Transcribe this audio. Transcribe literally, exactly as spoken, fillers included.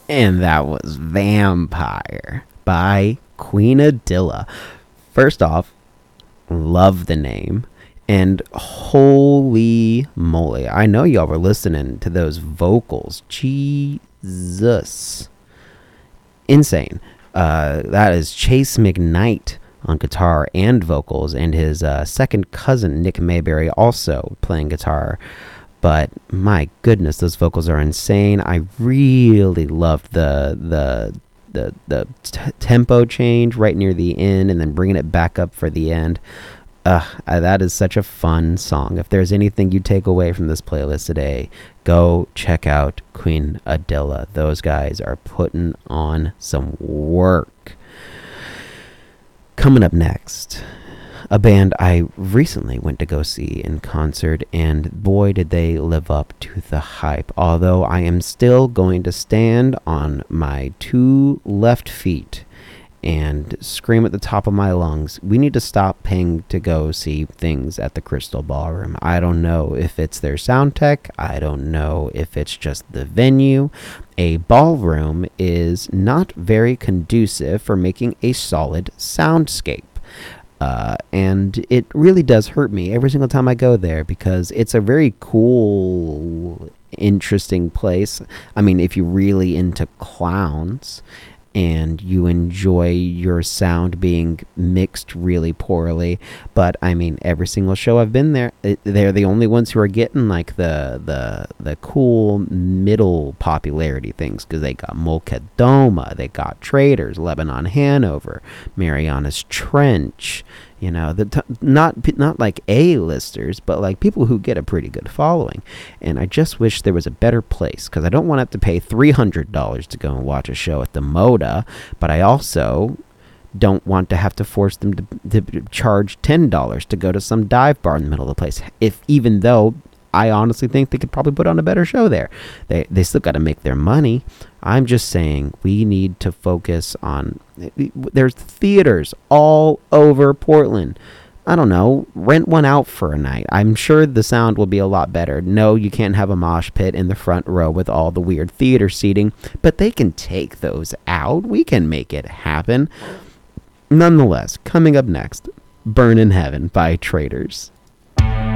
And that was Vampire by Queen Adilla. First off, love the name. And holy moly, I know y'all were listening to those vocals. Jesus. Insane. Uh, that is Chase McKnight on guitar and vocals, and his uh, second cousin, Nick Mayberry, also playing guitar. But my goodness, those vocals are insane. I really loved the the the the t- tempo change right near the end, and then bringing it back up for the end. Uh, that is such a fun song. If there's anything you take away from this playlist today, go check out Queen Adilla. Those guys are putting on some work. Coming up next, a band I recently went to go see in concert, and boy did they live up to the hype. Although I am still going to stand on my two left feet and scream at the top of my lungs, we need to stop paying to go see things at the Crystal Ballroom. I don't know if it's their sound tech. I don't know if it's just the venue. A ballroom is not very conducive for making a solid soundscape. Uh, and it really does hurt me every single time I go there, because it's a very cool, interesting place. I mean, if you're really into clowns and you enjoy your sound being mixed really poorly. But I mean, every single show I've been there, it, they're the only ones who are getting like the the the cool middle popularity things, because they got Molkadoma, they got Traders, Lebanon Hanover, Mariana's Trench. You know, the t- not not like A-listers, but like people who get a pretty good following. And I just wish there was a better place, because I don't want to have to pay three hundred dollars to go and watch a show at the Moda, but I also don't want to have to force them to, to charge ten dollars to go to some dive bar in the middle of the place. If even though I honestly think they could probably put on a better show there. They they still got to make their money. I'm just saying we need to focus on... There's theaters all over Portland. I don't know, rent one out for a night. I'm sure the sound will be a lot better. No, you can't have a mosh pit in the front row with all the weird theater seating, but they can take those out. We can make it happen. Nonetheless, coming up next, Burn in Heaven by Traders.